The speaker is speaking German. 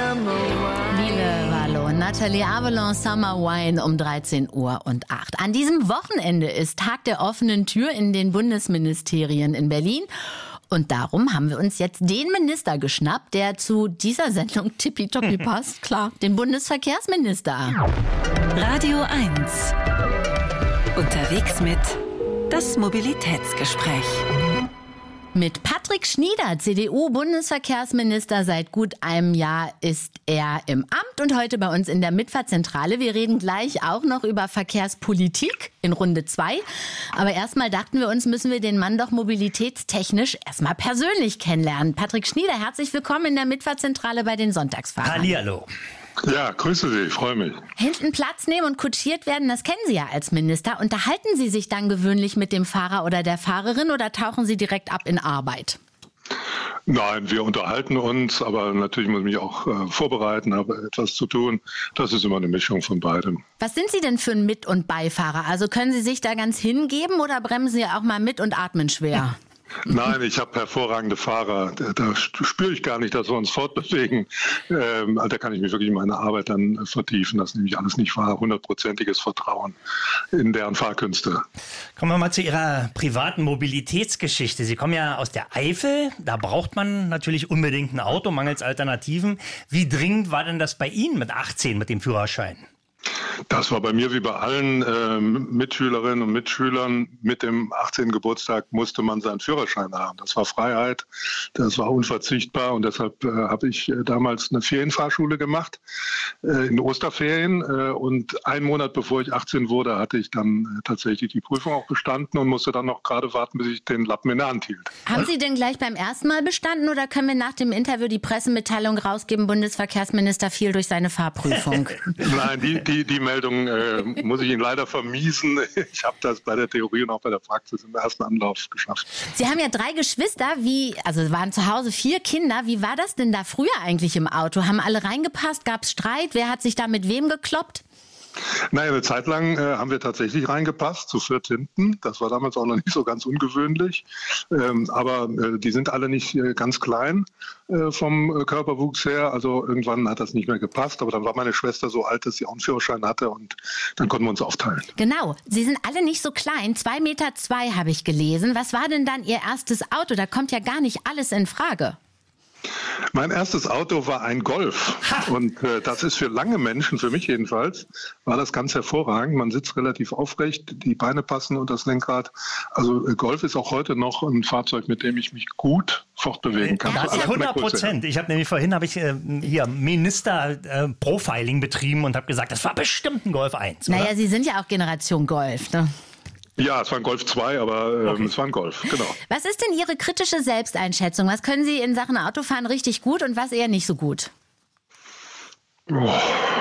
Lille Wallon, Nathalie Avalon, Summer Wine um 13 Uhr und 8. An diesem Wochenende ist Tag der offenen Tür in den Bundesministerien in Berlin. Und darum haben wir uns jetzt den Minister geschnappt, der zu dieser Sendung tippitoppi passt. Klar, den Bundesverkehrsminister. Radio 1. Unterwegs mit das Mobilitätsgespräch. Mit Patrick Schnieder, CDU-Bundesverkehrsminister. Seit gut einem Jahr ist er im Amt und heute bei uns in der Mitfahrzentrale. Wir reden gleich auch noch über Verkehrspolitik in Runde 2. Aber erstmal dachten wir uns, müssen wir den Mann doch mobilitätstechnisch erstmal persönlich kennenlernen. Patrick Schnieder, herzlich willkommen in der Mitfahrzentrale bei den Sonntagsfahrern. Hallihallo. Ja, grüße Sie, ich freue mich. Hinten Platz nehmen und kutschiert werden, das kennen Sie ja als Minister. Unterhalten Sie sich dann gewöhnlich mit dem Fahrer oder der Fahrerin oder tauchen Sie direkt ab in Arbeit? Nein, wir unterhalten uns, aber natürlich muss ich mich auch vorbereiten, habe etwas zu tun. Das ist immer eine Mischung von beidem. Was sind Sie denn für ein Mit- und Beifahrer? Also können Sie sich da ganz hingeben oder bremsen Sie auch mal mit und atmen schwer? Nein, ich habe hervorragende Fahrer. Da spüre ich gar nicht, dass wir uns fortbewegen. Da kann ich mich wirklich in meine Arbeit dann vertiefen. Das ist nämlich alles nicht wahr. 100%iges Vertrauen in deren Fahrkünste. Kommen wir mal zu Ihrer privaten Mobilitätsgeschichte. Sie kommen ja aus der Eifel. Da braucht man natürlich unbedingt ein Auto, mangels Alternativen. Wie dringend war denn das bei Ihnen mit 18 mit dem Führerschein? Das war bei mir wie bei allen Mitschülerinnen und Mitschülern. Mit dem 18. Geburtstag musste man seinen Führerschein haben. Das war Freiheit, das war unverzichtbar und deshalb habe ich damals eine Ferienfahrschule gemacht in Osterferien und einen Monat bevor ich 18 wurde, hatte ich dann tatsächlich die Prüfung auch bestanden und musste dann noch gerade warten, bis ich den Lappen in der Hand hielt. Haben Sie denn gleich beim ersten Mal bestanden oder können wir nach dem Interview die Pressemitteilung rausgeben, Bundesverkehrsminister fiel durch seine Fahrprüfung? Nein, die Meldung muss ich Ihnen leider vermiesen. Ich habe das bei der Theorie und auch bei der Praxis im ersten Anlauf geschafft. Sie haben ja 3 Geschwister, also waren zu Hause 4 Kinder. Wie war das denn da früher eigentlich im Auto? Haben alle reingepasst? Gab es Streit? Wer hat sich da mit wem gekloppt? Naja, eine Zeit lang haben wir tatsächlich reingepasst, zu 4 hinten. Das war damals auch noch nicht so ganz ungewöhnlich. Aber die sind alle nicht ganz klein vom Körperwuchs her. Also irgendwann hat das nicht mehr gepasst. Aber dann war meine Schwester so alt, dass sie auch einen Führerschein hatte und dann konnten wir uns aufteilen. Genau, Sie sind alle nicht so klein. 2,2 Meter habe ich gelesen. Was war denn dann Ihr erstes Auto? Da kommt ja gar nicht alles in Frage. Mein erstes Auto war ein Golf und das ist für lange Menschen, für mich jedenfalls, war das ganz hervorragend. Man sitzt relativ aufrecht, die Beine passen und das Lenkrad. Also Golf ist auch heute noch ein Fahrzeug, mit dem ich mich gut fortbewegen kann. Das ist 100%. Ich habe nämlich vorhin hier Minister-Profiling betrieben und habe gesagt, das war bestimmt ein Golf 1. Oder? Naja, Sie sind ja auch Generation Golf, ne? Ja, es war ein Golf 2, aber es war ein Golf, genau. Was ist denn Ihre kritische Selbsteinschätzung? Was können Sie in Sachen Autofahren richtig gut und was eher nicht so gut?